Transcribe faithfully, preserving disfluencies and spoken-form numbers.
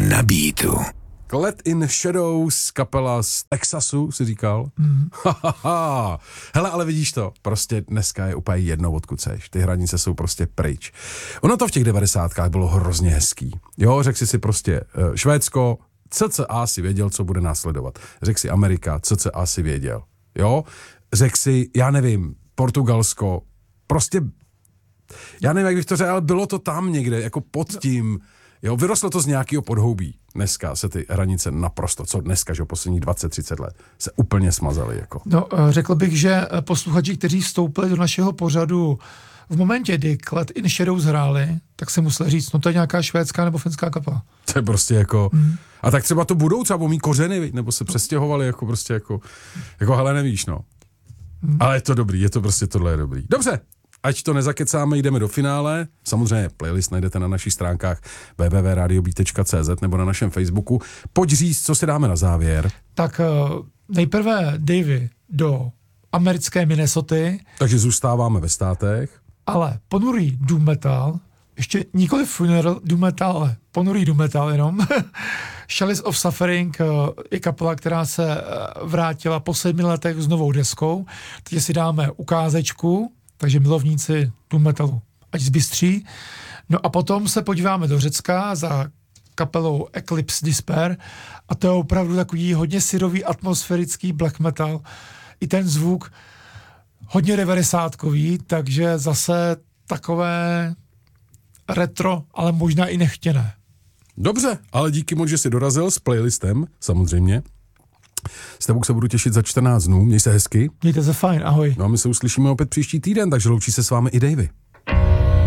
Na beatu. Let in Shadows, kapela z Texasu, si říkal? Mm. Hele, ale vidíš to, prostě dneska je úplně jedno, odkud seš. Ty hranice jsou prostě pryč. Ono to v těch devadesátkách bylo hrozně hezký. Jo, řekl si si prostě uh, Švédsko, cca si věděl, co bude následovat. Řekl si Amerika, cca si věděl. Jo, řekl si, já nevím, Portugalsko, prostě, já nevím, jak bych to řekl, ale bylo to tam někde, jako pod tím. Jo, vyrostlo to z nějakého podhoubí. Dneska se ty hranice naprosto, co dneska, že posledních dvacet třicet let, se úplně smazaly. Jako. No, řekl bych, že posluchači, kteří vstoupili do našeho pořadu v momentě, kdy Let in Shadows hráli, tak si museli říct, no to je nějaká švédská nebo finská kapela. To je prostě jako, mm. a tak třeba to budou třeba mít kořeny, nebo se přestěhovali, jako prostě jako, jako hele, nevíš, no. Mm. Ale je to dobrý, je to prostě, tohle je dobrý. Dobře. Ať to nezakecáme, jdeme do finále. Samozřejmě playlist najdete na našich stránkách w w w tečka radio beat tečka c z nebo na našem Facebooku. Pojď říct, co si dáme na závěr. Tak nejprve Davey do americké Minnesoty. Takže zůstáváme ve státech. Ale ponurý doom metal, ještě nikoli funeral doom metal, ale ponurý doom metal jenom. Chalice of Suffering je kapela, která se vrátila po sedmi letech s novou deskou. Teď si dáme ukázečku. Takže milovníci doom metalu, ať zbystří. No a potom se podíváme do Řecka za kapelou Eclipse Despair a to je opravdu takový hodně syrový, atmosférický black metal. I ten zvuk hodně devadesátkový, takže zase takové retro, ale možná i nechtěné. Dobře, ale díky moc, že jsi dorazil s playlistem, samozřejmě. S tebou se budu těšit za čtrnáct dnů, měj se hezky. Mějte se fajn, ahoj. No a my se uslyšíme opět příští týden, takže loučí se s vámi i Davey.